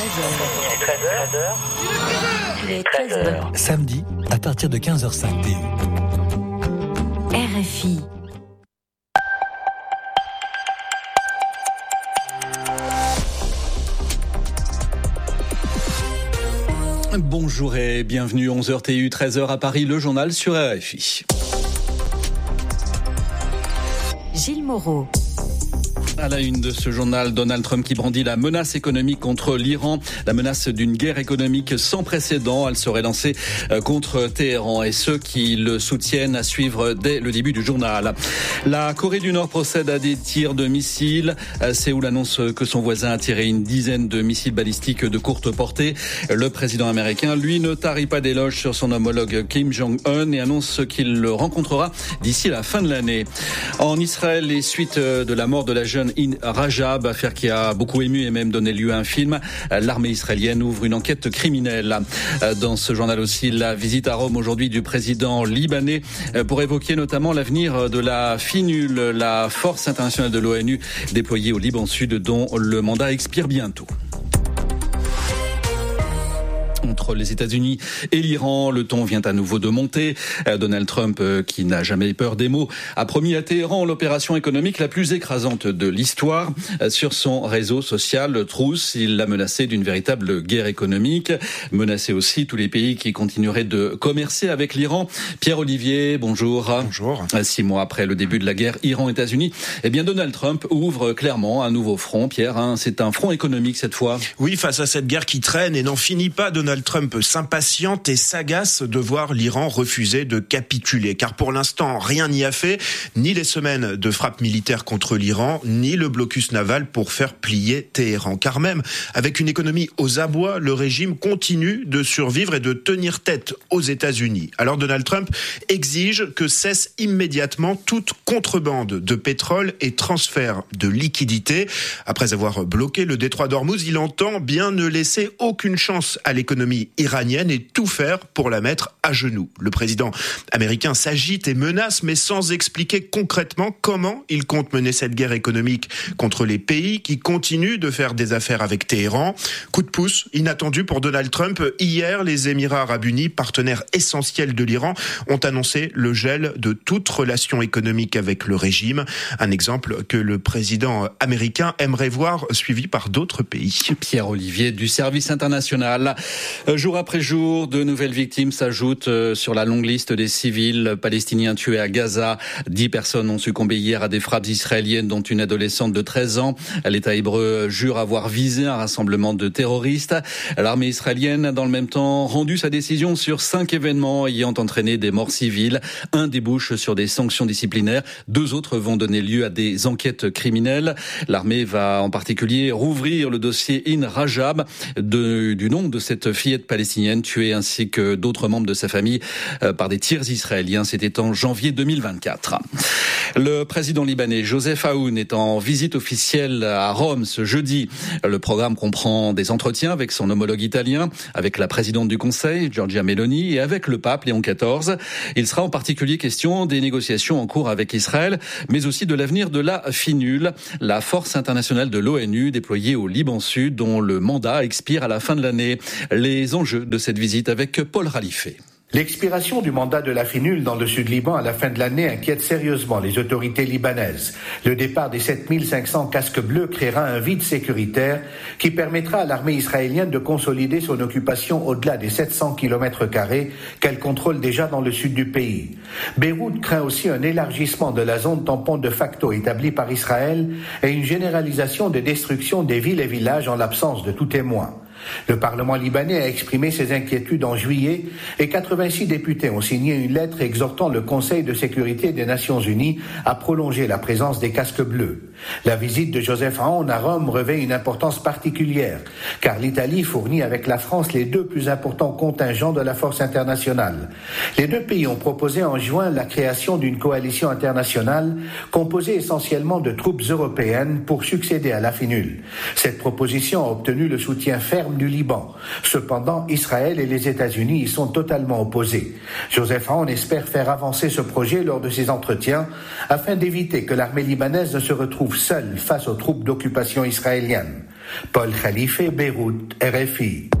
Il est 13h. Samedi, à partir de 15h05 TU. RFI. Bonjour et bienvenue, 11h TU, 13h à Paris, le journal sur RFI. Gilles Moreau. À la une de ce journal, Donald Trump qui brandit la menace économique contre l'Iran, la menace d'une guerre économique sans précédent. Elle serait lancée contre Téhéran et ceux qui le soutiennent à suivre dès le début du journal. La Corée du Nord procède à des tirs de missiles. Séoul annonce que son voisin a tiré une dizaine de missiles balistiques de courte portée. Le président américain, lui, ne tarit pas d'éloges sur son homologue Kim Jong-un et annonce qu'il le rencontrera d'ici la fin de l'année. En Israël, les suites de la mort de la jeune In Rajab, affaire qui a beaucoup ému et même donné lieu à un film. L'armée israélienne ouvre une enquête criminelle. Dans ce journal aussi, la visite à Rome aujourd'hui du président libanais pour évoquer notamment l'avenir de la FINUL, la force internationale de l'ONU déployée au Liban Sud dont le mandat expire bientôt. Entre les États-Unis et l'Iran, le ton vient à nouveau de monter. Donald Trump, qui n'a jamais peur des mots, a promis à Téhéran l'opération économique la plus écrasante de l'histoire. Sur son réseau social Truth, il l'a menacé d'une véritable guerre économique. Menacé aussi tous les pays qui continueraient de commercer avec l'Iran. Pierre Olivier, bonjour. Bonjour. 6 mois après le début de la guerre Iran-États-Unis, Donald Trump ouvre clairement un nouveau front. Pierre, c'est un front économique cette fois. Oui, face à cette guerre qui traîne et n'en finit pas, Donald Trump s'impatiente et s'agace de voir l'Iran refuser de capituler. Car pour l'instant, rien n'y a fait, ni les semaines de frappe militaire contre l'Iran, ni le blocus naval pour faire plier Téhéran. Car même avec une économie aux abois, le régime continue de survivre et de tenir tête aux États-Unis. Alors Donald Trump exige que cesse immédiatement toute contrebande de pétrole et transfert de liquidités. Après avoir bloqué le détroit d'Ormuz, il entend bien ne laisser aucune chance à l'économie iranienne et tout faire pour la mettre à genoux. Le président américain s'agite et menace, mais sans expliquer concrètement comment il compte mener cette guerre économique contre les pays qui continuent de faire des affaires avec Téhéran. Coup de pouce inattendu pour Donald Trump. Hier, les Émirats arabes unis, partenaires essentiels de l'Iran, ont annoncé le gel de toute relation économique avec le régime. Un exemple que le président américain aimerait voir suivi par d'autres pays. Pierre Olivier du service international. Jour après jour, de nouvelles victimes s'ajoutent sur la longue liste des civils palestiniens tués à Gaza. 10 personnes ont succombé hier à des frappes israéliennes, dont une adolescente de 13 ans. L'État hébreu jure avoir visé un rassemblement de terroristes. L'armée israélienne a dans le même temps rendu sa décision sur 5 événements ayant entraîné des morts civiles. Un débouche sur des sanctions disciplinaires. 2 autres vont donner lieu à des enquêtes criminelles. L'armée va en particulier rouvrir le dossier In Rajab du nom de cette fillette palestinienne tuée ainsi que d'autres membres de sa famille par des tirs israéliens. C'était en janvier 2024. Le président libanais Joseph Aoun est en visite officielle à Rome ce jeudi. Le programme comprend des entretiens avec son homologue italien, avec la présidente du Conseil, Giorgia Meloni, et avec le pape Léon XIV. Il sera en particulier question des négociations en cours avec Israël, mais aussi de l'avenir de la FINUL, la force internationale de l'ONU déployée au Liban Sud, dont le mandat expire à la fin de l'année. Les enjeux de cette visite avec Paul Ralifé. L'expiration du mandat de la FINUL dans le Sud-Liban à la fin de l'année inquiète sérieusement les autorités libanaises. Le départ des 7500 casques bleus créera un vide sécuritaire qui permettra à l'armée israélienne de consolider son occupation au-delà des 700 km² qu'elle contrôle déjà dans le sud du pays. Beyrouth craint aussi un élargissement de la zone tampon de facto établie par Israël et une généralisation de destruction des villes et villages en l'absence de tout témoin. Le Parlement libanais a exprimé ses inquiétudes en juillet et 86 députés ont signé une lettre exhortant le Conseil de sécurité des Nations Unies à prolonger la présence des casques bleus. La visite de Joseph Aoun à Rome revêt une importance particulière, car l'Italie fournit avec la France les 2 plus importants contingents de la force internationale. Les 2 pays ont proposé en juin la création d'une coalition internationale composée essentiellement de troupes européennes pour succéder à la FINUL. Cette proposition a obtenu le soutien ferme du Liban. Cependant, Israël et les États-Unis y sont totalement opposés. Joseph Aoun espère faire avancer ce projet lors de ses entretiens afin d'éviter que l'armée libanaise ne se retrouve seule face aux troupes d'occupation israéliennes. Paul Khalife, Beyrouth, RFI.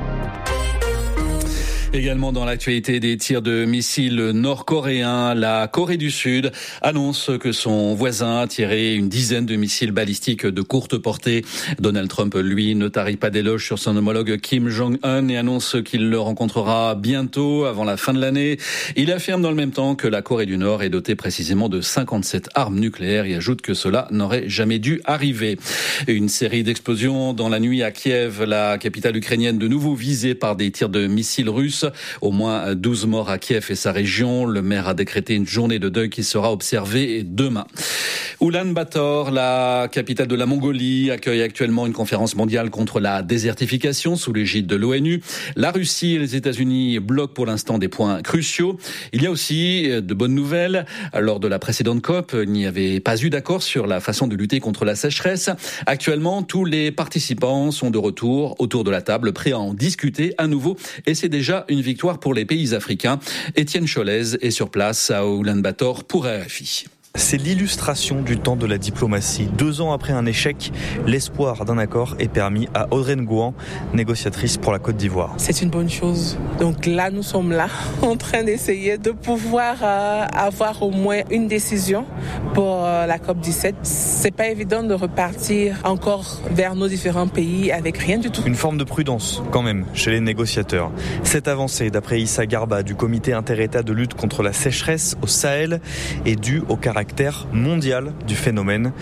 Également dans l'actualité des tirs de missiles nord-coréens, la Corée du Sud annonce que son voisin a tiré une dizaine de missiles balistiques de courte portée. Donald Trump, lui, ne tarit pas d'éloges sur son homologue Kim Jong-un et annonce qu'il le rencontrera bientôt, avant la fin de l'année. Il affirme dans le même temps que la Corée du Nord est dotée précisément de 57 armes nucléaires et ajoute que cela n'aurait jamais dû arriver. Une série d'explosions dans la nuit à Kiev, la capitale ukrainienne, de nouveau visée par des tirs de missiles russes. Au moins 12 morts à Kiev et sa région. Le maire a décrété une journée de deuil qui sera observée demain. Oulan-Bator, la capitale de la Mongolie, accueille actuellement une conférence mondiale contre la désertification sous l'égide de l'ONU. La Russie et les États-Unis bloquent pour l'instant des points cruciaux. Il y a aussi de bonnes nouvelles. Lors de la précédente COP, il n'y avait pas eu d'accord sur la façon de lutter contre la sécheresse. Actuellement, tous les participants sont de retour autour de la table, prêts à en discuter à nouveau. Et c'est déjà une victoire pour les pays africains. Étienne Cholez est sur place à Oulan-Bator pour RFI. C'est l'illustration du temps de la diplomatie. 2 ans après un échec, l'espoir d'un accord est permis à Audrey Ngouan, négociatrice pour la Côte d'Ivoire. C'est une bonne chose. Donc là, nous sommes là, en train d'essayer de pouvoir avoir au moins une décision pour la COP17. C'est pas évident de repartir encore vers nos différents pays avec rien du tout. Une forme de prudence, quand même, chez les négociateurs. Cette avancée, d'après Issa Garba, du comité inter-État de lutte contre la sécheresse au Sahel, est due au caractère mondial du phénomène.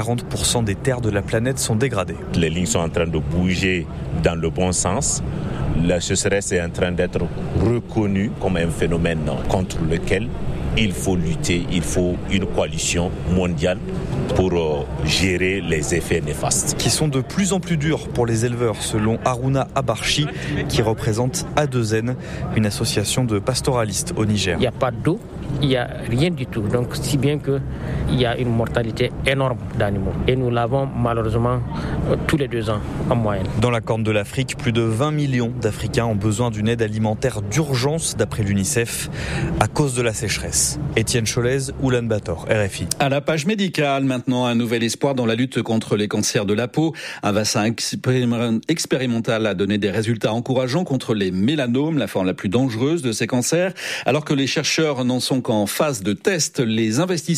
40% des terres de la planète sont dégradées. Les lignes sont en train de bouger dans le bon sens. La sécheresse est en train d'être reconnue comme un phénomène contre lequel il faut lutter. Il faut une coalition mondiale pour gérer les effets néfastes. Qui sont de plus en plus durs pour les éleveurs, selon Haruna Abarchi, qui représente A2N, une association de pastoralistes au Niger. Il n'y a pas d'eau, il n'y a rien du tout. Donc, si bien qu'il y a une mortalité énorme d'animaux. Et nous l'avons malheureusement tous les 2 ans en moyenne. Dans la Corne de l'Afrique, plus de 20 millions d'Africains ont besoin d'une aide alimentaire d'urgence, d'après l'UNICEF, à cause de la sécheresse. Étienne Cholez, Oulan-Bator, RFI. À la page médicale, maintenant, un nouvel espoir dans la lutte contre les cancers de la peau. Un vaccin expérimental a donné des résultats encourageants contre les mélanomes, la forme la plus dangereuse de ces cancers. Alors que les chercheurs n'en sont qu'en phase de test, les investisseurs